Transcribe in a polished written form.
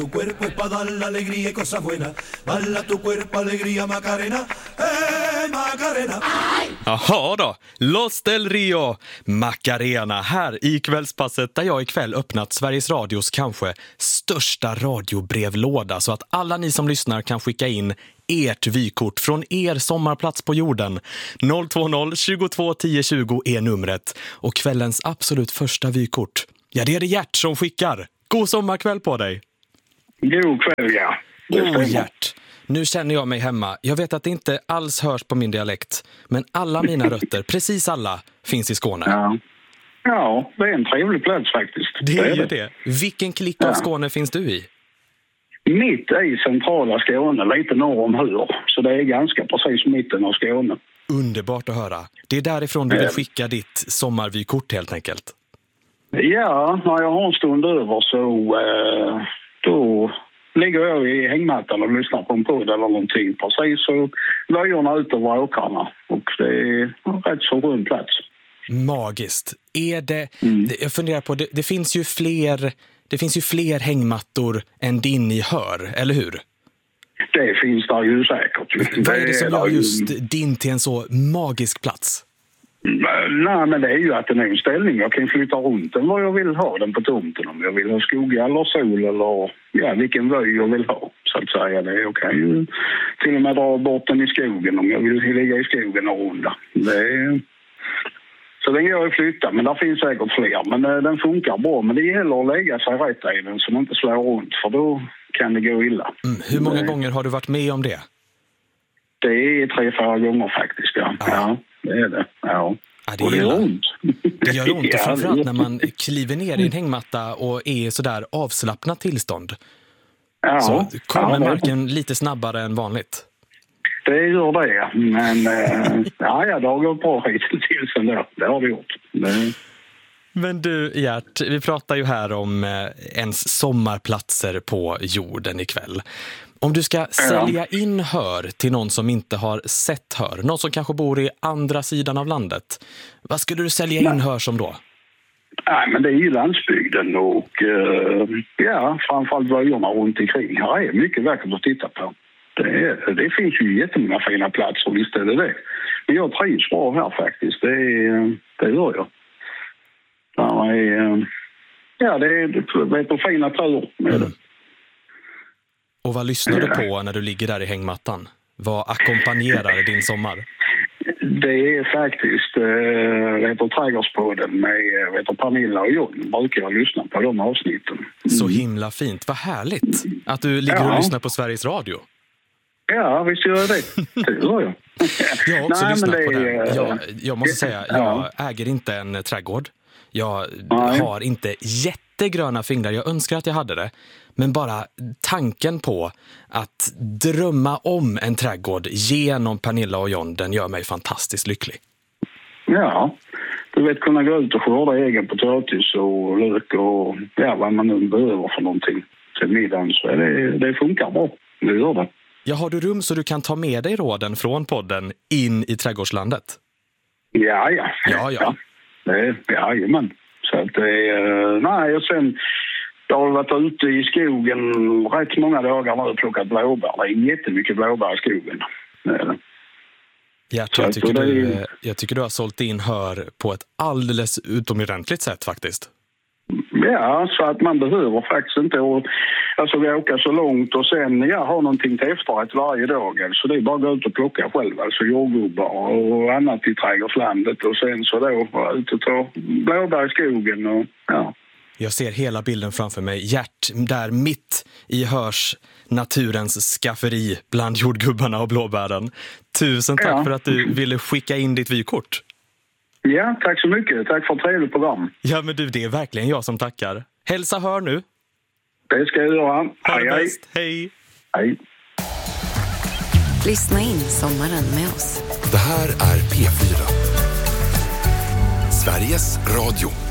Tu cuerpo es para dar la alegría y cosas buenas. Bala tu cuerpo, alegría, Macarena. Macarena. Jaha då, Los del Rio, Macarena här i kvällspasset där jag ikväll öppnat Sveriges Radios kanske största radiobrevlåda så att alla ni som lyssnar kan skicka in ert vykort från er sommarplats på jorden. 020 22 10 20 är numret och kvällens absolut första vykort. Ja, det är det Gert som skickar. God sommarkväll på dig. God kväll, ja. Gert. Nu känner jag mig hemma. Jag vet att det inte alls hörs på min dialekt. Men alla mina rötter, precis alla, finns i Skåne. Ja, det är en trevlig plats faktiskt. Det är ju det. Vilken klick av Skåne finns du i? Mitt i centrala Skåne, lite norr om Hur. Så det är ganska precis mitten av Skåne. Underbart att höra. Det är därifrån du vill skicka ditt sommarvykort helt enkelt. Ja, när jag har en stund över så då ligger jag i hängmattan och lyssnar på en podd eller någonting. Precis så löjorna ut över åkrarna. Och det är en rätt så rund plats. Magiskt. Är det, jag funderar på, det finns ju fler hängmattor än din i Hör, eller hur? Det finns där ju säkert. Vad är det som gör just din till en så magisk plats? Nej, men det är ju att den är en ställning. Jag kan flytta runt den vad jag vill ha den på tomten. Om jag vill ha skog eller sol eller vilken vöj jag vill ha. Så att säga det. Jag kan ju till och med dra bort den i skogen om jag vill ligga i skogen och runda. Så den går att flytta, men där finns säkert fler. Men den funkar bra, men det gäller att lägga sig rätt i den så den inte slår runt. För då kan det gå illa. Hur många gånger har du varit med om det? Det är 3-4 gånger faktiskt, ja. Det är det, ja. Det gör ont. Det gör ont, framförallt när man kliver ner i en hängmatta och är i sådär avslappnat tillstånd. Så kommer marken lite snabbare än vanligt. Det gör det, men det har gått bra hittills ändå. Det har vi gjort. Men du, Gert, vi pratar ju här om ens sommarplatser på jorden ikväll. Om du ska sälja in Hör till någon som inte har sett Hör, någon som kanske bor i andra sidan av landet, vad skulle du sälja in Hör som då? Nej, men det är ju landsbygden och framförallt vöjerna runt omkring. Här är mycket vackert att titta på. Det finns ju jättemånga fina platser, visst är det. Men jag trivs bra här faktiskt, det gör jag. Det är på fin natur med det. Och vad lyssnar du på när du ligger där i hängmattan? Vad ackompanjerar din sommar? Det är faktiskt Trädgårdspodden med Pernilla och John. Brukar jag lyssna på de avsnitten. Så himla fint. Vad härligt att du ligger och lyssnar på Sveriges Radio. Ja, visst gör jag det. Det gör jag. Jag har också lyssnat på den. Jag måste säga, jag äger inte en trädgård. Jag har inte jättegröna fingrar. Jag önskar att jag hade det. Men bara tanken på att drömma om en trädgård genom Pernilla och John, den gör mig fantastiskt lycklig. Ja, du vet kunna gå ut och skörda egen potatis och lök och vad man nu behöver för någonting till middagen. Så det funkar bra. Det gör det. Ja, har du rum så du kan ta med dig råden från podden in i trädgårdslandet? Ja. Jajamän. Så att och sen jag har varit ute i skogen rätt många dagar nu och plockat blåbär. Det är jättemycket blåbär i skogen. Gert, jag tycker du har sålt in Hör på ett alldeles utomordentligt sätt faktiskt. Ja, så att man behöver faktiskt inte vi åker så långt och sen har någonting till efterrätt varje dag. Så det är bara att gå ut och plocka själv. Alltså jordgubbar och annat i trädgårdslandet och sen så då ut och ta blåbär i skogen och Jag ser hela bilden framför mig. Gert där mitt i Hörs naturens skafferi bland jordgubbarna och blåbären. Tusen tack för att du ville skicka in ditt vykort. Ja, tack så mycket. Tack för ett trevligt program. Ja, men du, det är verkligen jag som tackar. Hälsa Hör nu. Det ska jag göra. Hej. Hej. Hej. Lyssna in sommaren med oss. Det här är P4. Sveriges Radio.